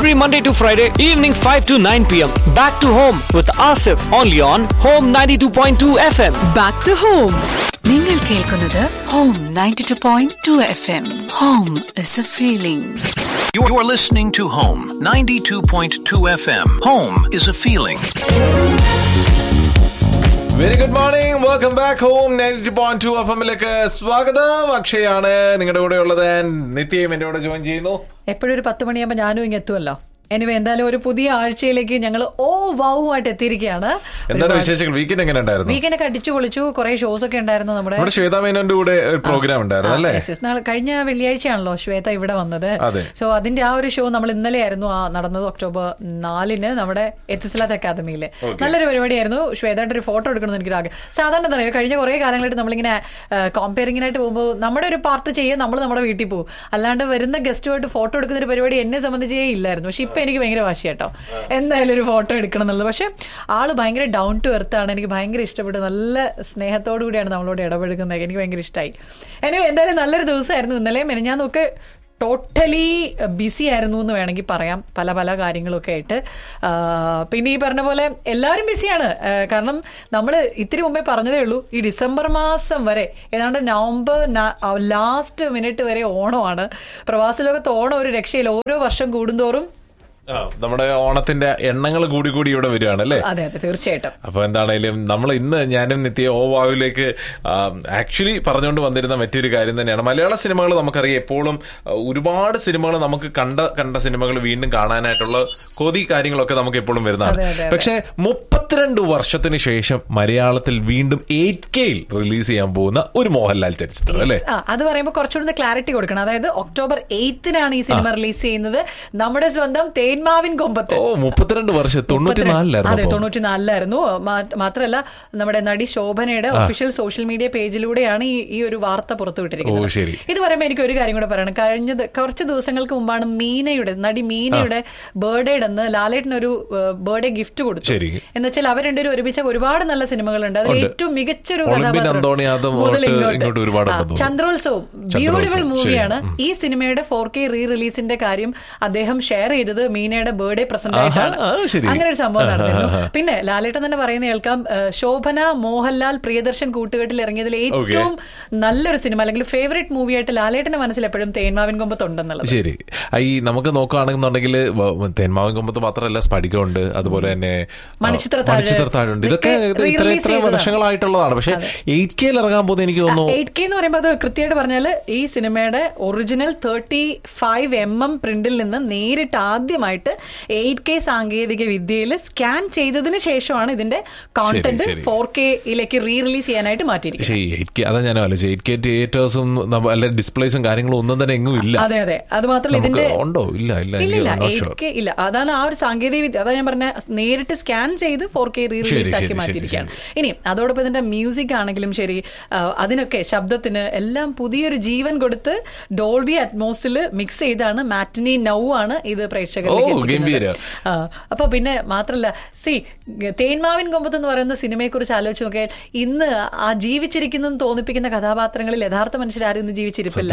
every Monday to Friday, evening 5 to 9 p.m. Back to home with Asif, only on Home 92.2 FM. Back to home. നിങ്ങൾ കേൾക്കുന്നത് Home 92.2 FM. Home is a feeling. You are listening to Home 92.2 FM. Home is a feeling. Very good morning, welcome back home 92.2 എഫ്എമ്മിലേക്ക് സ്വാഗതം. അക്ഷയാണ് നിങ്ങളുടെ കൂടെ ഉള്ളത്. നിത്യയും എന്റെ കൂടെ join ചെയ്യുന്നു. എപ്പോഴും ഒരു 10 മണിയാകുമ്പോൾ ഞാനും ഇങ്ങ് എത്തുമല്ലോ. എനിവേ, എന്തായാലും ഒരു പുതിയ ആഴ്ചയിലേക്ക് ഞങ്ങൾ വൗവായിട്ട് എത്തിയിരിക്കുകയാണ്. എന്താണ് വിശേഷങ്ങൾ? വീക്കെൻഡ് എങ്ങനെ ഉണ്ടായിരുന്നു? വീക്കെൻഡൊക്കെ അടിച്ചു പൊളിച്ചു. കുറെ ഷോസ് ഒക്കെ ഉണ്ടായിരുന്നു. നമ്മുടെ ശ്വേത മേനോന്റെ കൂടെ ഒരു പ്രോഗ്രാം ഉണ്ടായിരുന്നു അല്ലേ? കഴിഞ്ഞ വെള്ളിയാഴ്ചയാണല്ലോ ശ്വേത ഇവിടെ വന്നത്. സോ അതിന്റെ ആ ഒരു ഷോ നമ്മൾ ഇന്നലെ ആയിരുന്നു നടന്നത്, October 4 നമ്മുടെ എത്തിസ്ലാത്ത് അക്കാദമിയില്. നല്ലൊരു പരിപാടിയായിരുന്നു. ശ്വേതയുടെ ഒരു ഫോട്ടോ എടുക്കണമെന്ന് എനിക്കൊരു ആഗ്രഹം. സാധാരണ എന്താ പറയുക, കഴിഞ്ഞ കുറെ കാലങ്ങളായിട്ട് നമ്മളിങ്ങനെ കോമ്പയറിംഗിനായിട്ട് പോകുമ്പോൾ നമ്മുടെ ഒരു പാർട്ട് ചെയ്യാൻ നമ്മൾ നമ്മുടെ വീട്ടിൽ പോകും. അല്ലാണ്ട് വരുന്ന ഗസ്റ്റുമായിട്ട് ഫോട്ടോ എടുക്കുന്ന ഒരു പരിപാടി എന്നെ സംബന്ധിച്ചേ ഇല്ലായിരുന്നു. പക്ഷെ ഇപ്പൊ എനിക്ക് ഭയങ്കര വാശിയാട്ടോ, എന്തായാലും ഒരു ഫോട്ടോ എടുക്കണം എന്നുള്ളത്. പക്ഷെ ആള് ഭയങ്കര ഡൗൺ ടു എർത്ത് ആണ്. എനിക്ക് ഭയങ്കര ഇഷ്ടപ്പെട്ടു. നല്ല സ്നേഹത്തോടു കൂടിയാണ് നമ്മളോട് ഇടപെടുന്നത്. എനിക്ക് ഭയങ്കര ഇഷ്ടമായി. എന്തായാലും നല്ലൊരു ദിവസമായിരുന്നു ഇന്നലെ. മെനഞ്ഞാന്നൊക്കെ ടോട്ടലി ബിസി ആയിരുന്നു എന്ന് വേണമെങ്കിൽ പറയാം, പല പല കാര്യങ്ങളൊക്കെ ആയിട്ട്. പിന്നെ ഈ പറഞ്ഞ പോലെ എല്ലാവരും ബിസിയാണ്. കാരണം നമ്മൾ ഇത്തിരി മുമ്പേ പറഞ്ഞതേ ഉള്ളൂ, ഈ ഡിസംബർ മാസം വരെ ഏതാണ്ട് നവംബർ ലാസ്റ്റ് മിനിറ്റ് വരെ ഓണമാണ്. പ്രവാസ ലോകത്ത് ഓണം ഒരു രക്ഷയില്ല. ഓരോ വർഷം കൂടുന്തോറും നമ്മുടെ ഓണത്തിന്റെ എണ്ണങ്ങൾ കൂടി കൂടി ഇവിടെ വരികയാണ് അല്ലേ? അതെ അതെ, തീർച്ചയായിട്ടും. അപ്പൊ എന്താണേലും നമ്മൾ ഇന്ന് ഞാനും നിത്യ ഓവാവിലേക്ക് ആക്ച്വലി പറഞ്ഞുകൊണ്ട് വന്നിരുന്ന മറ്റൊരു കാര്യം തന്നെയാണ്. മലയാള സിനിമകൾ നമുക്കറിയാം, എപ്പോഴും ഒരുപാട് സിനിമകൾ നമുക്ക് കണ്ട സിനിമകൾ വീണ്ടും കാണാനായിട്ടുള്ള കൊതി കാര്യങ്ങളൊക്കെ നമുക്ക് എപ്പോഴും വരുന്നതാണ്. പക്ഷെ 32 വർഷത്തിന് ശേഷം മലയാളത്തിൽ വീണ്ടും 8K റിലീസ് ചെയ്യാൻ പോകുന്ന ഒരു മോഹൻലാൽ ചലച്ചിത്രം അല്ലേ? അത് പറയുമ്പോൾ കുറച്ചുകൂടി ക്ലാരിറ്റി കൊടുക്കണം. അതായത് October 8 ഈ സിനിമ റിലീസ് ചെയ്യുന്നത്. നമ്മുടെ സ്വന്തം തേന്മാവിൻ കൊമ്പത്ത്. 32 വർഷം, 94 മാത്രമല്ല, നമ്മുടെ നടി ശോഭനയുടെ ഒഫീഷ്യൽ സോഷ്യൽ മീഡിയ പേജിലൂടെയാണ് ഈ ഒരു വാർത്ത പുറത്തുവിട്ടിരിക്കുന്നത്. ഇത് പറയുമ്പോൾ എനിക്ക് ഒരു കാര്യം കൂടെ പറയണം. കുറച്ച് ദിവസങ്ങൾക്ക് മുമ്പാണ് നടി മീനയുടെ ബർത്ത്ഡേ എന്ന് ലാലേട്ടൻ ഒരു ബർത്ത്ഡേ ഗിഫ്റ്റ് കൊടുത്തു. എന്ന് വെച്ചാൽ അവർ രണ്ടുപേരും ഒരുമിച്ച ഒരുപാട് നല്ല സിനിമകളുണ്ട്. അതിൽ ഏറ്റവും മികച്ചൊരു ചന്ദ്രോത്സവം ബ്യൂട്ടിഫുൾ മൂവിയാണ്. ഈ സിനിമയുടെ 4K റീ റിലീസിന്റെ കാര്യം അദ്ദേഹം ഷെയർ ചെയ്തത് മീനയുടെ ബർത്ത്ഡേ പ്രസന്റ് ആയിട്ടാണ്. അങ്ങനെ ഒരു സംഭവം നടന്നിരുന്നു. പിന്നെ ലാലേട്ടൻ തന്നെ പറയുന്ന കേൾക്കാം, ശോഭന മോഹൻലാൽ പ്രിയദർശൻ കൂട്ടുകെട്ടിൽ ഇറങ്ങിയതിൽ ഏറ്റവും നല്ലൊരു സിനിമ അല്ലെങ്കിൽ ഫേവറേറ്റ് മൂവിയായിട്ട് ലാലേട്ടന്റെ മനസ്സിൽ എപ്പോഴും തേന്മാവിൻ കൊമ്പത്ത് ഉണ്ടെന്നുള്ളത്. ശരി, ഈ നമുക്ക് നോക്കുകയാണെന്നുണ്ടെങ്കിൽ തേന്മാവിൻ കൊമ്പത്ത് മാത്രമല്ല, സ്ഫടികമുണ്ട്, അതുപോലെ തന്നെ മണിച്ചിത്രത്താഴുണ്ട്. ഇതൊക്കെ ഇത്ര വർഷങ്ങളായിട്ടുള്ളതാണ്. പക്ഷെ 8K ഇറങ്ങാൻ പോകുന്നത് എനിക്ക് തോന്നുന്നു 8K എന്ന് പറയുമ്പോൾ അത് കൃത്യമായിട്ട് പറഞ്ഞാൽ ഈ സിനിമയുടെ ഒറിജിനൽ 35mm പ്രിന്റിൽ നിന്ന് നേരിട്ട് ആദ്യമായിട്ട് 8K സാങ്കേതിക വിദ്യയിൽ സ്കാൻ ചെയ്തതിന് ശേഷമാണ് ഇതിന്റെ കോണ്ടന്റ് 4Kയിലേക്ക് റീ റിലീസ് ചെയ്യാനായിട്ട് മാറ്റിയിരിക്കുന്നത്. അതാ ഞാൻ ആലോചിച്ചത്, 8K തിയേറ്റേഴ്സും ഡിസ്പ്ലേസും കാര്യങ്ങളും ഒന്നും തന്നെ എങ്ങും ഇല്ല. അതെ അതെ, അത് മാത്രമല്ല ഇതിന്റെ ഉണ്ടോ? ഇല്ല 8K ഇല്ല. അതാണ് ആ ഒരു സാങ്കേതിക വിദ്യ. അതാ ഞാൻ പറഞ്ഞ, നേരിട്ട് സ്കാൻ ചെയ്ത് 4K റീ റിലീസ് ആക്കി മാറ്റിയിരിക്കുകയാണ്. ഇനി അതോടൊപ്പം ഇതിന്റെ മ്യൂസിക് ആണെങ്കിലും ശരി, അതിനൊക്കെ ശബ്ദത്തിന് എല്ലാം പുതിയൊരു ജീവൻ കൊടുത്ത് ഡോൾബി അറ്റ്മോസിൽ മിക്സ് ചെയ്താണ് മാറ്റിനി നൗ ആണ് ഇത് പ്രേക്ഷകരിലേക്ക്. അപ്പൊ പിന്നെ മാത്രല്ല, തേന്മാവിൻ കൊമ്പത്ത് എന്ന് പറയുന്ന സിനിമയെ കുറിച്ച് ആലോചിച്ച് നോക്കിയാൽ ഇന്ന് ആ ജീവിച്ചിരിക്കുന്നു തോന്നിപ്പിക്കുന്ന കഥാപാത്രങ്ങളിൽ യഥാർത്ഥ മനുഷ്യരാരും ഇന്ന് ജീവിച്ചിരിപ്പില്ല.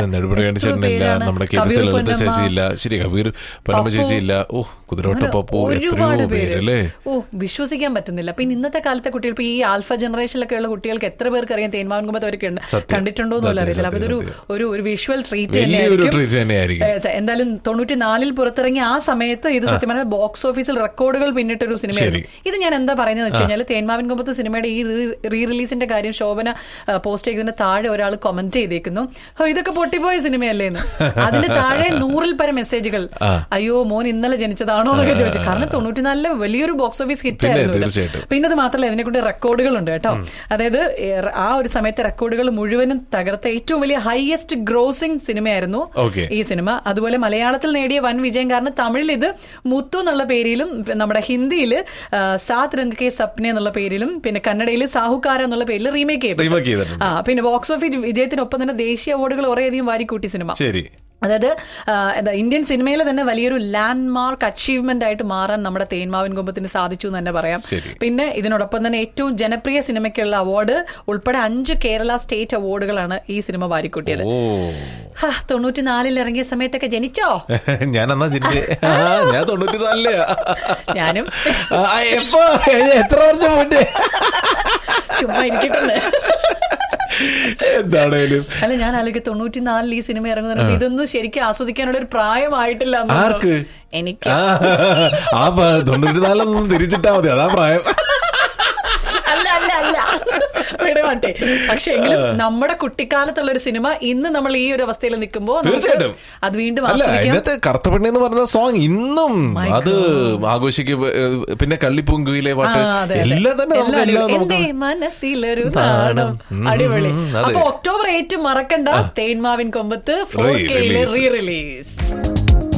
ഒരുപാട് പേര് വിശ്വസിക്കാൻ പറ്റുന്നില്ല. പിന്നെ ഇന്നത്തെ കാലത്തെ കുട്ടികൾ, ഇപ്പൊ ഈ ആൽഫ ജനറേഷനിലൊക്കെ ഉള്ള കുട്ടികൾക്ക് എത്ര പേർക്ക് അറിയാം തേന്മാവിൻ കൊമ്പത്ത് അവർക്ക് കണ്ടിട്ടുണ്ടോ എന്നുള്ള അറിയില്ല. അപ്പൊ ഇതൊരു ഒരു വിഷ്വൽ ട്രീറ്റ് തന്നെയായിരിക്കും. എന്തായാലും 94 പുറത്തിറങ്ങിയ ആ സമയത്ത് ഇത് സത്യം പറഞ്ഞാൽ ബോക്സ് ഓഫീസിൽ റെക്കോർഡുകൾ പിന്നിട്ടൊരു സിനിമയായിരുന്നു. ഇത് ഞാൻ എന്താ പറയുന്നത് വെച്ച് കഴിഞ്ഞാൽ, തേന്മാവിൻ കൊമ്പത്ത് സിനിമയുടെ ഈ റീ റിലീസിന്റെ കാര്യം ശോഭന പോസ്റ്റ് ചെയ്തതിന് താഴെ ഒരാൾ കമന്റ് ചെയ്തേക്കുന്നു, ഇതൊക്കെ പൊട്ടിപ്പോയ സിനിമയല്ലേ എന്ന്. അതിന് താഴെ 100-ൽ പരം മെസ്സേജുകൾ, അയ്യോ മോൻ ഇന്നലെ ജനിച്ചതാണോ എന്നൊക്കെ ചോദിച്ചു. കാരണം 94 വലിയൊരു ബോക്സ് ഓഫീസ് ഹിറ്റ് ആയിരുന്നു. പിന്നെ അത് മാത്രമല്ല, ഇതിനെ കൊണ്ട് റെക്കോർഡുകളുണ്ട് കേട്ടോ. അതായത് ആ ഒരു സമയത്തെ റെക്കോർഡുകൾ മുഴുവനും തകർത്ത ഏറ്റവും വലിയ ഹൈയസ്റ്റ് ഗ്രോസിംഗ് സിനിമയായിരുന്നു ഈ സിനിമ. അതുപോലെ മലയാളത്തിൽ നേടിയ വൻ വിജയം കാരണം തമിഴിൽ ഇത് മുത്തു എന്നുള്ള പേരിലും, നമ്മുടെ ഹിന്ദിയിൽ സാത് രംഗ് കെ സപ്നെ എന്നുള്ള പേരിലും, പിന്നെ കന്നഡയിൽ സാഹുകാര എന്നുള്ള പേരിൽ റീമേക്ക് ചെയ്തു. പിന്നെ ബോക്സ് ഓഫീസ് വിജയത്തിനൊപ്പം തന്നെ ദേശീയ അവാർഡുകൾ കുറേയധികം വാരിക്കൂട്ടി സിനിമ. അതായത് ഇന്ത്യൻ സിനിമയിൽ തന്നെ വലിയൊരു ലാൻഡ് മാർക്ക് അച്ചീവ്മെന്റ് ആയിട്ട് മാറാൻ നമ്മുടെ തേന്മാവിൻ കൊമ്പത്തിന് സാധിച്ചു എന്ന് തന്നെ പറയാം. പിന്നെ ഇതിനോടൊപ്പം തന്നെ ഏറ്റവും ജനപ്രിയ സിനിമയ്ക്കുള്ള അവാർഡ് ഉൾപ്പെടെ 5 കേരള സ്റ്റേറ്റ് അവാർഡുകളാണ് ഈ സിനിമ വാരിക്കൂട്ടിയത്. 94 ഇറങ്ങിയ സമയത്തൊക്കെ ജനിച്ചോ? ഞാനെന്നാ ജനിച്ചേ? ഞാൻ 94 ഞാനും. എത്ര വർഷം മുന്നേ? ചുമ്മാ ഇരിക്കട്ടെ. എന്താണേലും അല്ല, ഞാൻ ആലോചിക്കും 94 ഈ സിനിമ ഇറങ്ങുന്നുണ്ട്, ഇതൊന്നും ശരിക്കും ആസ്വദിക്കാനുള്ള ഒരു പ്രായമായിട്ടില്ല. ആർക്ക്? എനിക്ക്. 94 തിരിച്ചിട്ടാ മതി, അതാ പ്രായം. അല്ല അല്ല അല്ല വിടമാട്ടെ. പക്ഷെ എങ്കിലും നമ്മുടെ കുട്ടിക്കാലത്തുള്ള ഒരു സിനിമ ഇന്ന് നമ്മൾ ഈ ഒരു അവസ്ഥയിൽ നിൽക്കുമ്പോൾ തീർച്ചയായിട്ടും അത് വീണ്ടും അതിനകത്ത് കറുത്തപ്പെണ്ണ എന്ന് പറഞ്ഞ സോങ് ഇന്നും അത് ആഘോഷിക്കും. പിന്നെ കള്ളിപ്പൂങ്കുയിലെ പാട്ട് എല്ലാം തന്നെ മനസ്സിലൊരു നാണം. അടിപൊളി. അപ്പൊ ഒക്ടോബർ 8 മറക്കണ്ട, തേന്മാവിൻ കൊമ്പത്ത് 4K റീ റിലീസ്.